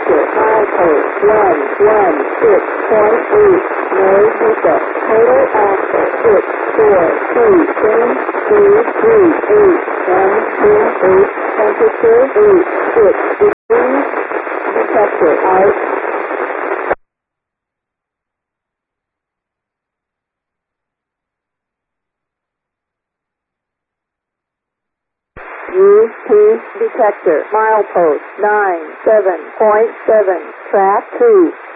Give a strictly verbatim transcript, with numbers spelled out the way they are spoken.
detector, milepost one one six point eight, no hiccup, total axle six four two seven three three eight one two eight, temperature eight six degrees, detector out. Use P detector, milepost nine seven point seven, track two.